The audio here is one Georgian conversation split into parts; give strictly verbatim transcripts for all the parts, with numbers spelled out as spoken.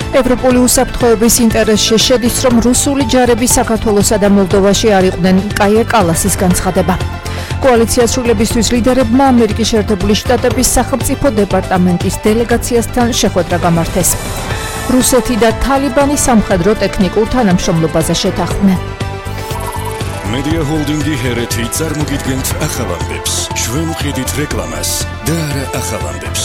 ევროპული უსაფრთხოების ინტერესში შედის, რომ რუსული ჯარები საქართველოსა და მოლდოვაში არ იყვნენ. კაია კალასის განცხადება. კოალიციას სრულებისთვის ლიდერებმა ამერიკის შეერთებული შტატების სახელმწიფო დეპარტამენტის დელეგაციასთან შეხვედრა გამართეს. რუსეთი და თალიბანი სამხედრო ტექნიკურ თანამშრომლობაზე შეთანხმდნენ. მედია ჰოლდინგი ჰერეთი წარმოგიდგენთ ახალამდებს. ჩვენ ვხედით რეკლამას და არა ახალამდებს.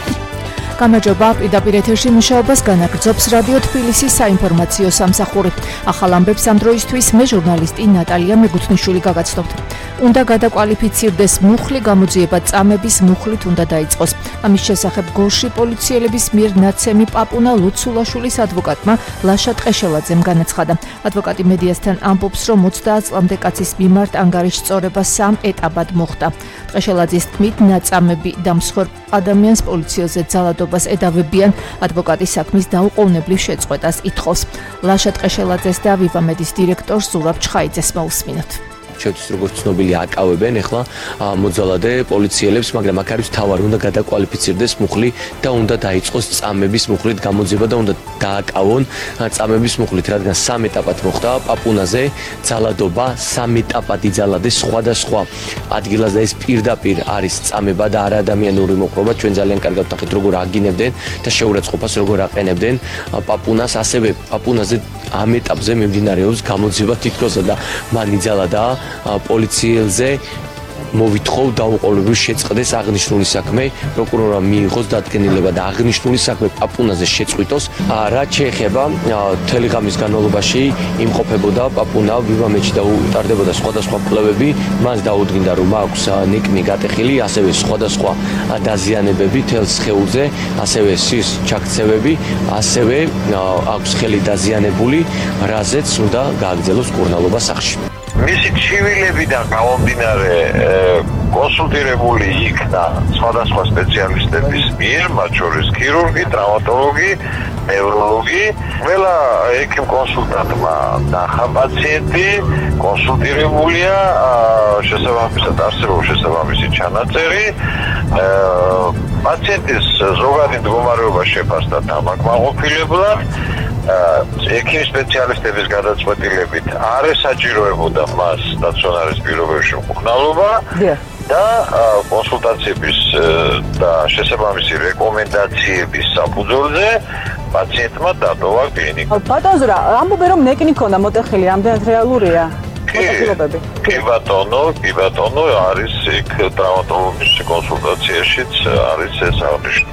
გამარჯობა, პირდაპირ ეთერში მუშაობას განაგრძობს რადიო თბილისის საინფორმაციო სამსახური. ახალ ამბებს ამ დროისთვის მე ჟურნალისტი ნატალია მეგუთნიშვილი გაგაცნობთ. უნდა გადაკვალიფიცირდეს მუხლი, გამოძიება წამების მუხლით უნდა დაიწყოს. ამის შესახებ გორში პოლიციელების მიერ ნაცემი პაპუნა ლუცულაშვილის ადვოკატმა ლაშა ტყეშელაძემ განაცხადა. ადვოკატი მედიასთან ამბობს, რომ ოცდაათ წლამდე კაცის მიმართ ანგარიშ სწორება სამ ეტაპად მოხდა. ტყეშელაძის თქმით, ნაწამები და მსხვერპ ადამიანს პოლიციაზე ძალადობას ედავებიან, ადვოკატის საქმის დაუყოვნებლივ შეწყვეტას ითხოვს. ლაშა ტყეშელაძეს და ვივამედის დირექტორს ზურაბ ჩხაიძეს მოусმინოთ. Შეთვის როგორც ცნობილი აკავებენ ახლა მოძალადე პოლიციელებს, მაგრამ აქ არის თავარი, უნდა გადაკვალიფიცირდეს მუხლი და უნდა დაიწყოს წამების მუხლით გამოძიება და უნდა დააკავონ წამების მუხლით, რადგან სამ ეტაპად მოხდა პაპუნაზე ძალადობა, სამ ეტაპად იძალადეს სხვადასხვა ადგილას და ეს პირდაპირ არის წამება და არა ადამიანური მოყრობა. ჩვენ ძალიან კარგად ვთანხმდით, როგორ აგინებდნენ და შეურაცხყოფას როგორ აყენებდნენ პაპუნას, ასევე პაპუნაზე ამ ეტაპზე მიმდინარეობს გამოძიება თითქოსა და მან იძალადა პოლიციელზე მოვითხოვ დაუყოვნებლივ შეწყდეს აღნიშნული საქმე, პროკურორმა მიიღოს დადგენილება და აღნიშნული საქმე პაპუნაზე შეწყვიტოს. რაც შეეხება მთელი ღამის განმავლობაში იმყოფებოდა პაპუნა ვივამეთში და უტარდებოდა სხვადასხვა კვლევები, მას დაუდგინდა, რომ აქვს ნიკნი გატეხილი, ასევე სხვადასხვა დაზიანებები თელს სხეულზე, ასევე სის ჩაქცევები, ასევე აქვს ხელი დაზიანებული, რაზეც უნდა გააგრძელოს კურნალობა სახლში. მისი ჩივილებიდან გამომდინარე კონსულტირებული იქნა სხვადასხვა სპეციალისტების მიერ, მათ შორის ქირურგი, ტრავმატოლოგი, ნევროლოგი. ყველა ექიმ კონსულტანტმა ნახა პაციენტი, კონსულტირებულია, შესაბამისად არსებობს შესაბამისი ჩანაწერი. პაციენტის ზოგადი მდგომარეობა შეფასდა დამაკმაყოფილებლად. ექიმ სპეციალისტების გადაწყვეტილებით არ ესაჭიროებოდა მას სტაციონარის პირობებში მკურნალობა და კონსულტაციების და შესაბამისი რეკომენდაციების საფუძველზე პაციენტმა დატოვა კლინიკა. ბატონზურა, ამბობენ რომ ნეკნი ქონდა მოტეხილი, ამდენად რეალურია? მოტეხილობები. კი ბატონო, კი ბატონო, არის იქ ტრავმატოლოგის კონსულტაციაშიც არის ეს აღნიშნული.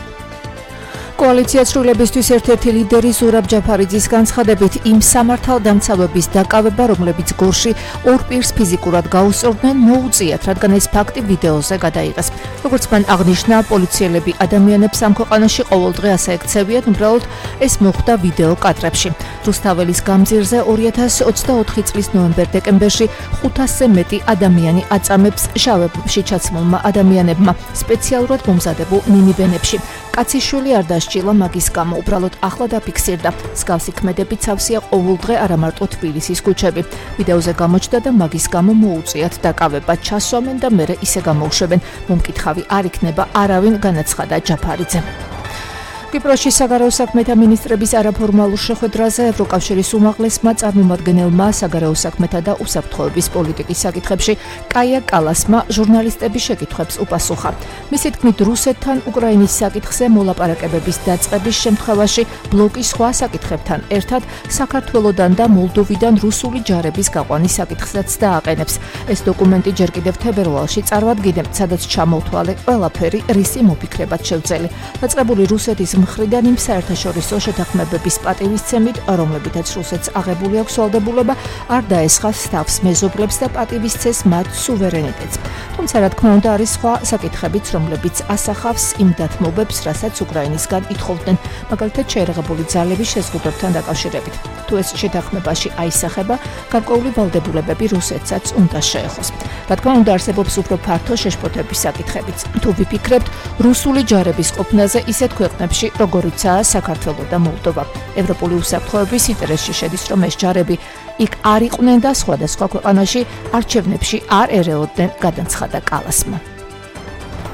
კოალიციას სრულებისთვის ერთ-ერთი ლიდერი ზურაბ ჯაფარიძის განცხადებით, იმ სამართალდამცავების დაკავება, რომლებიც გორში ორ პირს ფიზიკურად გაუსწორდნენ, მოუწიათ, რადგან ეს ფაქტი ვიდეოზე გადაიღეს. როგორც მან აღნიშნა, პოლიციელები ადამიანებს ამ ქვეყანაში ყოველდღე ასე ექცევიან, უბრალოდ ეს მოხდა ვიდეო კადრებში. რუსთაველის გამზირზე ორი ათას ოცდაოთხი წლის ნოემბერ-დეკემბერში ხუთასზე მეტი ადამიანი აწამებს შავებში ჩაცმულმა ადამიანებმა სპეციალურად მომზადებულ მინივენებში. კაციშვილი არ დასჭილა მაგის გამო, უბრალოდ ახლა დაფიქსირდა. მსგავსი ქმედები ცავსია ყოველდღე არა მარტო თბილისის ქუჩები. ვიდეოზე გამოჩნდა და მაგის გამო მოუწიათ დაკავება, ჩასვამენ და მერე ისე გამოუშვებენ. მომკითხავი არ იქნება არავინ, განაცხადა ჯაფარიძემ. კვიპროსში საგარეო საქმეთა მინისტრების არაფორმალურ შეხვედრაზე ევროკავშირის უმაღლესმა წარმომადგენელმა საგარეო საქმეთა და უსაფრთხოების პოლიტიკის საკითხებში კაია კალასმა ჟურნალისტების შეკითხვებს უპასუხა. მისი თქმით, რუსეთთან უკრაინის საკითხზე მოლაპარაკებების დაწყების შემთხვევაში ბლოკის სხვა საკითხებთან ერთად საქართველოდან და მოლდოვიდან რუსული ჯარების გაყვანის საკითხსაც დააყენებს. ეს დოკუმენტი ჯერ კიდევ თებერვალში წარმოადგინებს, სადაც ჩამოთვალე ყველაფერი რისი მოფიქრებად შევძელი. დაწყებული რუსეთის მხრიდან იმ საერთაშორისო შეთანხმებების პატივისცემით, რომლებითაც რუსეთს აღებული აქვს ვალდებულება არ დაესხას თავს მეზობლებს და პატივისცეს მათ სუვერენიტეტს. თუმცა რა თქმა უნდა არის სხვა საკითხებიც, რომლებიც ასახავს იმ დათმობებს, რასაც უკრაინისგან ითხოვდნენ, მაგალითად შეერაღებული ძალების შეზღუდვებთან დაკავშირებით. თუ ეს შეთანხმებაში აისახება, გარკვეული ვალდებულებები რუსეთსაც უნდა შეეხოს. რა თქმა უნდა არსებობს უფრო ფართო შეშფოთების საკითხებიც. თუ ვიფიქრებთ რუსული ჯარების ყოფნაზე ისეთ ქვეყნებში, როგორიცაა საქართველო და მოლდოვა. ევროპული უსაფრთხოების ინტერესში შედის, რომ ეს ჯარები იქ არ იყვნენ და სხვადასხვა ქვეყანაში არჩევნებში არ ერეოდნენ, გადაცხადა კალასმა.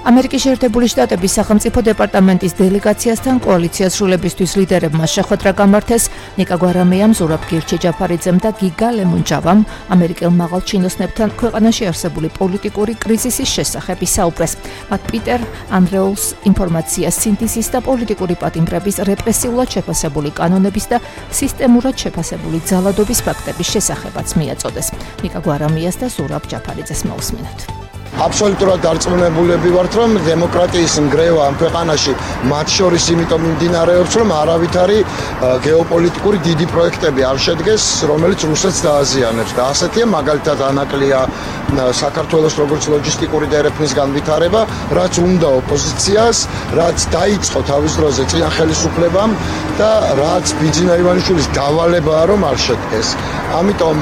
ამერიკის შეერთებული შტატების სახელმწიფო დეპარტამენტის დელეგაციასთან კოალიციას სრულებისთვის ლიდერებმა შეხვედრა გამართეს. ნიკა გვარამიამ, ზურაბ გირჩი-ჯაფარიძემ და გიგა ლემონჯავამ ამერიკელ მაღალ ჩინოსნებთან ქვეყანაში არსებული პოლიტიკური კრიზისის შესახებ ისაუბრეს. მათ პიტერ ანდრეულს ინფორმაციას სინთეზის და პოლიტიკური პატიმრების რეპრესიულად შეფასებული კანონების და სისტემურად შეფასებული ძალადობის ფაქტების შესახებაც მიაწოდეს. ნიკა გვარამიას და ზურაბ ჯაფარიძეს მოусმინოთ. აბსოლუტურად დარწმუნებულები ვართ, რომ დემოკრატიის ნგრევა ამ ქვეყანაში მათ შორის იმიტომ მიმდინარეობს, რომ არავითარი გეოპოლიტიკური დიდი პროექტები არ შედგეს, რომელიც რუსეთს დააზიანებს და ასეთია მაგალითად ანაკლია საქართველოს როგორც ლოჯისტიკური დერეფნის განვითარება, რაც უნდა ოპოზიციას, რაც დაიწყო თავის დროზე წინა ხელისუფლებამ და რაც ბიძინა ივანიშვილის დავალებაა, რომ არ შედგეს. ამიტომ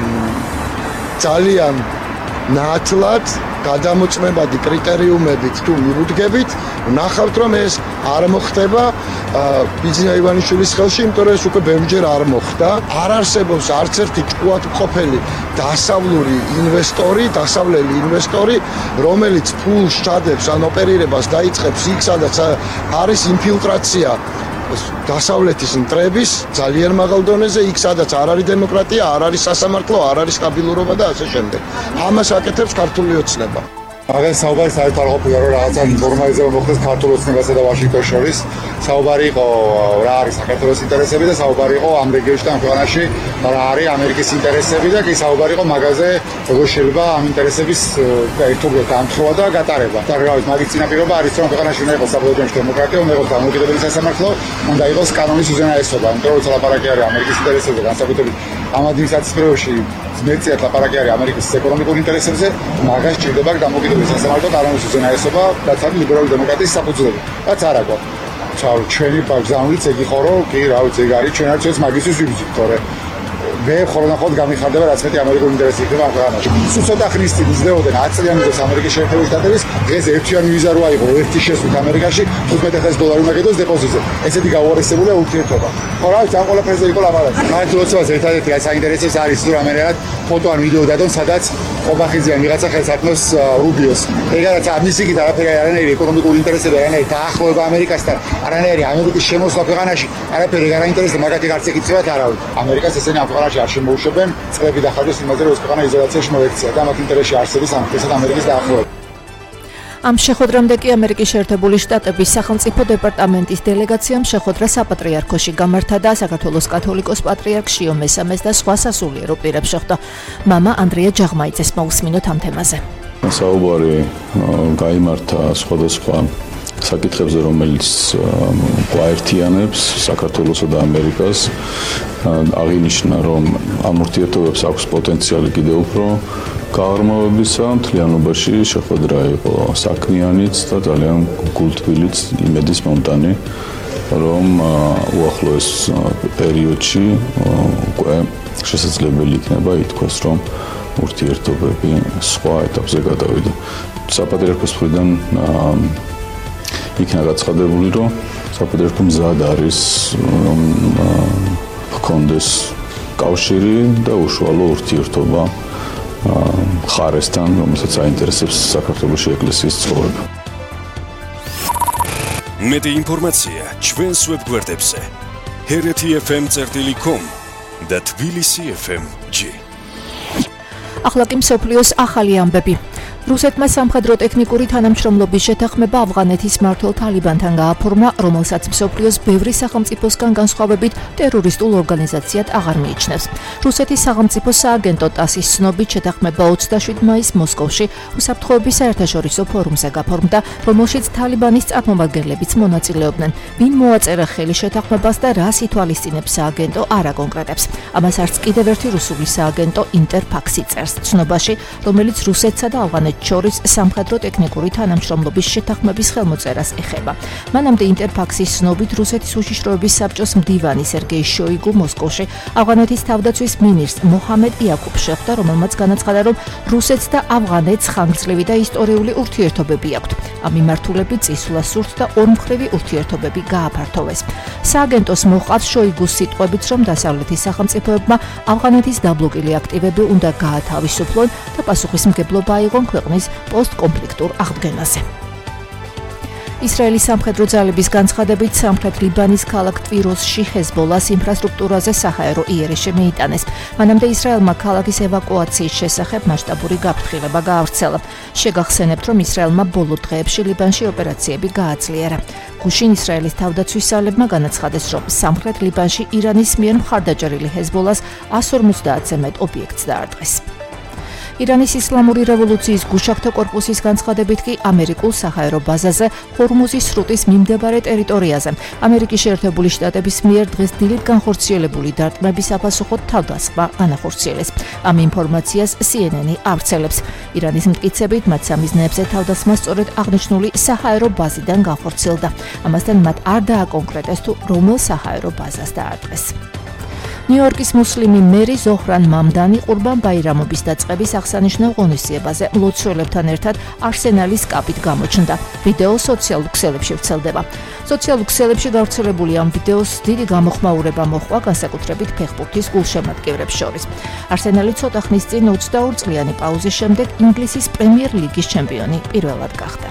ძალიან ნათლად გადამოწმებადი კრიტერიუმებით თუ მივუდგებით, ვნახავთ, რომ ეს არ მოხდება ბიძინა ივანიშვილის ხელში, იმიტომ რომ ეს უკვე ბევრჯერ არ მოხდა. არ არსებობს არც ერთი ჭკუათმყოფელი დასავლური ინვესტორი, დასავლელი ინვესტორი, რომელიც ფულს ჩადებს ან ოპერირებას დაიწყებს იქ, სადაც არის ინფილტრაცია დასავლეთის მტრების ძალიან მაღალ დონეზე, იქ სადაც არ არის დემოკრატია, არ არის სასამართლო, არ არის სტაბილურობა და ასე შემდეგ. ამას აკეთებს ქართული ოცნება. მაგალითად საუბარი საერთოდ არ ყოფილა, რომ რაღაცა ნორმალიზება მოხდეს ქართულ ოცნებასა და ვაშინგტონს შორის. საუბარი იყო რა არის საქართველოს ინტერესები და საუბარი იყო ამ რეგიონში და ამ ქვეყანაში რა არის ამერიკის ინტერესები და კი საუბარი იყო მაგაზე, როგორ შეიძლება ამ ინტერესების ერთობლივ დამცროვა და გატარება. და რა ვიცი, მაგის წინაპირობა არის, რომ ქვეყანაში უნდა იყოს საბოლოო დემოკრატია, უნდა იყოს დამოუკიდებელი სასამართლო, უნდა იყოს კანონის უზენაესობა. იმიტომ რომ ლაპარაკი არის ამერიკის ინტერესებზე, განსაკუთრებით ამ ადმინისტრაციის პერიოდში მეციათ ლაპარაკი არის ამერიკის ეკონომიკურ ინტერესებზე, მაგას ჭირდება დამოუკიდებელი სასამართლო კანონის უზენაესობა, რაც არის ლიბერალური დემოკრატიის საფუძვლები. რაც არა გვაქვს. ჩაუ ჩვენი ბაგზავნიც ეგ იყო, რომ კი რა ვიცი, ეგ არის ჩვენ არც ეს მაგისთვის ვიბრძვით, თორე მე ხოლმე გამიხარდება, რაც მეტი ამერიკული ინტერესი იქნება ამ ქვეყანაში. სულ ცოტა ხნის წინ იზრდებოდნენ ათი წლიანი დროს ამერიკის შეერთებული შტატების, დღეს ერთიანი ვიზა რო აიღო, ერთი შესვლით ამერიკაში თხუთმეტ ათასი დოლარი უნდა გედოს დეპოზიტზე. ესეთი გაუარესებულია ურთიერთობა. ხო რა ვიცი, ამ ყველაფერზე იყო ლაპარაკი. მაგით როცებას ერთადერთი რაც საინტერესოს არის, თუ რამენერად ფოტო ან ვიდეო დადონ, სადაც ყობახიძიან ვიღაცა ხელს ატმოს რუბიოს. ეგარაც ამის იქით არაფერი არანაირი ეკონომიკური ინტერესები, არანაირი დაახლოება ამერიკასთან, არანაირი ამერიკის შემოსვლა ქვეყანაში, არაფერი არ აინტერესებს, მაგათი არც ეკითხებათ არავინ. ამერიკას ესენი ამ ქვეყანაში არ შემოუშვებენ, წლები დახარჯეს იმაზე, რომ ეს ქვეყანა იზოლაციაში მოექცია და მათ ინტერესში არსების ამერიკასა ამერიკის დაახლოება. ამ შეხვედრამდე კი ამერიკის შეერთებული შტატების სახელმწიფო დეპარტამენტის დელეგაციამ შეხვედრა საპატრიარქოში გამართა და საქართველოს კათოლიკოს პატრიარქ შიო მესამეს და სხვა სასულიერო პირებს შეხვდა. მამა ანდრია ჯაღმაიძეს მოусმინოთ ამ თემაზე. საუბარი გაიმართა სხვადასხვა საკითხებზე, რომელიც გვაერთიანებს საქართველოსა და ამერიკას. აღინიშნა, რომ ამ ურთიერთობებს აქვს პოტენციალი კიდევ უფრო გააღრმავებისა, მთლიანობაში შეხვედრა იყო საქმიანიც და ძალიან გულთბილიც იმედის მომტანი, რომ უახლოეს პერიოდში უკვე შესაძლებელი იქნება ითქვას, რომ ურთიერთობები სხვა ეტაპზე გადავიდა. საპატრიარქოს მხრიდან იქნა გაცხადებული, რომ საპატრიარქო მზად არის, რომ ჰქონდეს კავშირი და უშუალო ურთიერთობა ხარესთან, რომელსაც აინტერესებს საქართველოს ეკლესიის ცხოვრება. მეტი ინფორმაცია ჩვენს ვებგვერდებზე ჰერეთი ეფ ემ წერტილი კომ და თბილისი ეფ ემ ჯი. ახლა კი მსოფლიოს ახალი ამბები. რუსეთმა სამხედრო ტექნიკური თანამშრომლობის შეთანხმება ავღანეთის მმართველ თალიბანთან გააფორმა, რომელსაც მსოფლიოს ბევრი სახელმწიფოსგან განსხვავებით ტერორისტულ ორგანიზაციად აღარ მიიჩნევს. რუსეთის სახელმწიფო სააგენტო ტასის ცნობით შეთანხმება ოცდაშვიდ მაისს მოსკოვში უსაფრთხოების საერთაშორისო ფორუმზე გაფორმდა, რომელშიც თალიბანის წარმომადგენლებიც მონაწილეობდნენ. ვინ მოაწერა ხელი შეთანხმებას და რას ითვალისწინებს სააგენტო არ აკონკრეტებს. ამას არც კიდევ ერთი რუსული სააგენტო ინტერფაქსი წერს ცნობაში, რომელიც რუსეთსა და ავღანეთს შორის სამხედრო ტექნიკური თანამშრომლობის შეთანხმების ხელმოწერას ეხება. მანამდე ინტერფაქსის ცნობით რუსეთის უშიშროების საბჭოს მდივანი სერგეი შოიგუ მოსკოვში ავღანეთის თავდაცვის მინისტრს მოჰამედ იაკუბს შეხვდა, რომელმაც განაცხადა, რომ რუსეთს და ავღანეთს ხანგრძლივი და ისტორიული ურთიერთობები აქვთ. ამ მიმართულებით წისვლა სურთ და ორმხრივი ურთიერთობები გააფართოვეს. სააგენტოს მოჰყავს შოიგუს სიტყვებით, რომ დასავლეთის სახელმწიფოებმა ავღანეთის დაბლოკილი აქტივები უნდა გაათავისუფლონ და პასუხისმგებლობა აიღონ ქვეყნის პოსტკონფლიქტურ აღდგენაზე. ისრაელის სამხედრო ძალების განცხადებით სამხრეთ ლიბანის ქალაქ ტვიროსში ჰეზბოლას ინფრასტრუქტურაზე საჰაერო იერიში მიიტანეს. მანამდე ისრაელმა ქალაქის ევაკუაციის შესახებ მასშტაბური გაფრთხილება გაავრცელა. შეგახსენებთ, რომ ისრაელმა ბოლო დღეებში ლიბანში ოპერაციები გააძლიერა. გუშინ ისრაელის თავდაცვის ძალებმა განაცხადეს, რომ სამხრეთ ლიბანში ირანის მიერ მხარდაჭერილი ჰეზბოლას εκατს ორმოცდაათზე მეტ ობიექტს დაარტყეს. ირანის ისლამური რევოლუციის გუშაქთა კორპუსის განცხადებით კი ამერიკულ საჰაერო ბაზაზე ჰორმუზის სრუტის მიმდებარე ტერიტორიაზე ამერიკის შეერთებული შტატების მიერ დღეს დილით განხორციელებული დარტყმების აფასუხოდ თავდასხმა განახორციელეს. ამ ინფორმაციას C N N ავრცელებს. ირანის მტკიცებით მათ სამიზნეებზე თავდასხმა სწორედ აღნიშნული საჰაერო ბაზიდან განხორციელდა. ამასთან მათ არ დააკონკრეტეს თუ რომელ საჰაერო ბაზას დაარტყეს. ნიუ-იორკის მუსლიმი მერი ზოჰრან მამდანი ყურბან ბაირამობის დაწყების აღსანიშნავ ღონისძიებაზე მლოცველებთან ერთად არსენალის კაპით გამოჩნდა. ვიდეო სოციალურ ქსელებში ვრცელდება. სოციალურ ქსელებში გავრცელებული ამ ვიდეოს დიდი გამოხმაურება მოჰყვა განსაკუთრებით ფეხბურთის გულშემატკივრებს შორის. არსენალი ცოტა ხნის წინ ოცდაორ წლიანი პაუზის შემდეგ ინგლისის პრემიერ ლიგის ჩემპიონი პირველად გახდა.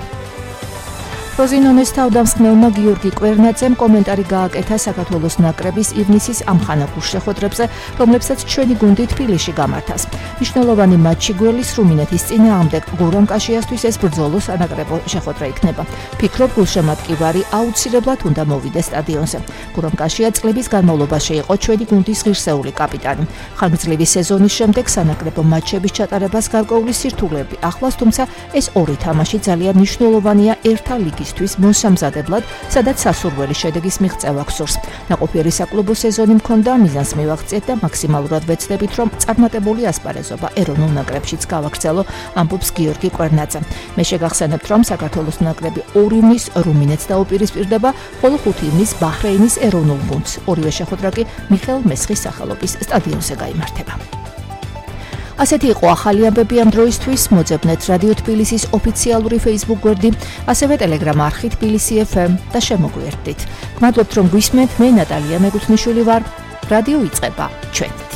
პროზინონეს თავდამსხმელმა გიორგი კვერნაძემ კომენტარი გააკეთა საქართველოს ნაკრების ივნისის ამხანაგურ შეხვედრებზე, რომლებსაც ჩვენი გუნდი თბილისში გამართავს. მნიშვნელოვანი მატჩი გველის რუმინეთის წინააღმდეგ გურამ კაშიასთვის ეს ბრძოლო სანაკრებო შეხვედრა იქნება. ფიქრობ, გულშემატკივარი აუცილებლად უნდა მოვიდეს სტადიონზე. გურამ კაშია წლების განმავლობაში იყო ჩვენი გუნდის ღირსეული კაპიტანი. ხანგრძლივი სეზონის შემდეგ სანაკრებო მატჩების ჩატარებას გარკვეული სირთულეები ახლავს, თუმცა ეს ორი თამაში ძალიან მნიშვნელოვანია ერთა ლიგის მოსამზადებლად, სადაც სასურველი შედეგის მიღწევა გსურს. ნაყოფიერი საკლუბო სეზონი მქონდა, მიზანს მივაღწიეთ და მაქსიმალურად ვეცდებით, რომ წარმატებული ასპარეზობა ეროვნულ ნაკრებშიც გავაგრძელო, ამბობს გიორგი კვერნაძე. მე შეგახსენებთ, რომ საქართველოს ნაკრები ორი ივნის რუმინეთს დაუპირისპირდება, ხოლო ხუთი ივნის ბაჰრეინის ეროვნულ გუნდს. ორივე შეხვედრა კი მიხეილ მესხის სახელობის სტადიონზე გაიმართება. ასეთი იყო ახალი ამბები ამ დროისთვის. მოძებნეთ რადიო თბილისის ოფიციალური Facebook გვერდი, ასევე Telegram არხი თბილისი F M და შემოგვიერთდით. გმადლობთ, რომ გვისმენთ. მე ნატალია მეგუთნიშვილი ვარ. რადიო იწყება ჩვენ.